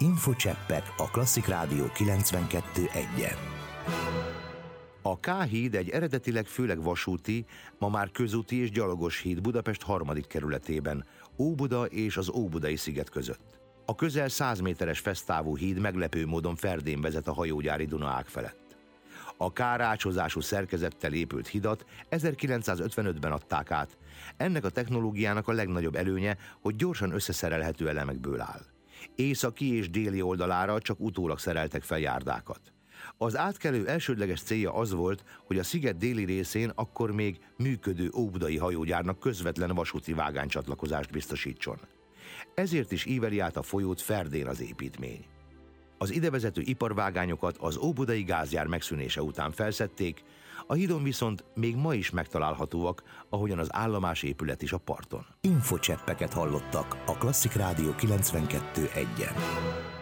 Infocseppek a Klasszik Rádió 92.1-en. A K-híd egy eredetileg főleg vasúti, ma már közúti és gyalogos híd Budapest 3. kerületében, Óbuda és az Óbudai sziget között. A közel 100 méteres fesztávú híd meglepő módon ferdén vezet a hajógyári Duna-ág felett. A K-rácsozású szerkezettel épült hidat 1955-ben adták át. Ennek a technológiának a legnagyobb előnye, hogy gyorsan összeszerelhető elemekből áll. Északi és déli oldalára csak utólag szereltek fel járdákat. Az átkelő elsődleges célja az volt, hogy a sziget déli részén akkor még működő óbudai hajógyárnak közvetlen vasúti vágánycsatlakozást biztosítson. Ezért is íveli át a folyót ferdén az építmény. Az idevezető iparvágányokat az óbudai gázgyár megszűnése után felszedték, a hídon viszont még ma is megtalálhatóak, ahogyan az állomás épület is a parton. Infocseppeket hallottak a Klasszik Rádió 92.1-en.